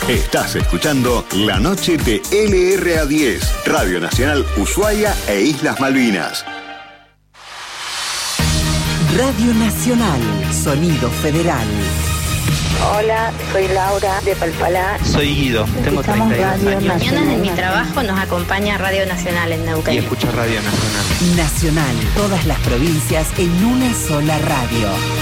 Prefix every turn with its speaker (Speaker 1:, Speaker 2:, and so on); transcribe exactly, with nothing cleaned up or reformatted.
Speaker 1: Estás escuchando La Noche de L R A diez, Radio Nacional Ushuaia e Islas Malvinas.
Speaker 2: Radio Nacional, Sonido Federal.
Speaker 3: Hola, soy Laura de Palpalá.
Speaker 4: Soy Guido, tengo treinta y dos años.
Speaker 5: Mañanas en mi trabajo nos acompaña Radio Nacional en Neuquén.
Speaker 4: Y escucho Radio Nacional.
Speaker 2: Nacional, todas las provincias en una sola radio.